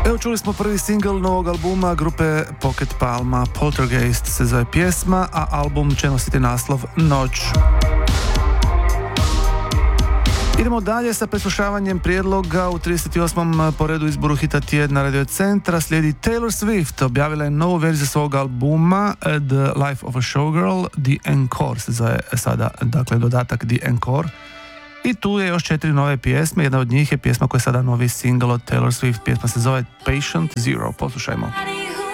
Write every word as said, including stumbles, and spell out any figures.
Evo čuli smo prvi singl novog albuma grupe Pocket Palma, Poltergeist se zove pjesma, a album će nositi naslov Noć. Idemo dalje sa preslušavanjem prijedloga u trideset osmom po redu izboru hita tjedna Radio Centra. Slijedi Taylor Swift, objavila je novu verziju svog albuma The Life of a Showgirl, The Encore se zove sada, dakle dodatak The Encore. I tu je još četiri nove pjesme, jedna od njih je pjesma koja je sada novi single od Taylor Swift, pjesma se zove Patient Zero, poslušajmo.